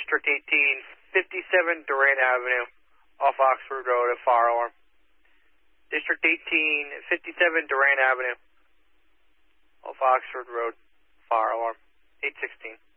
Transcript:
District 18, 57 Durant Avenue, off Oxford Road, a fire alarm. District 18, 57 Durant Avenue, off Oxford Road, fire alarm, 816.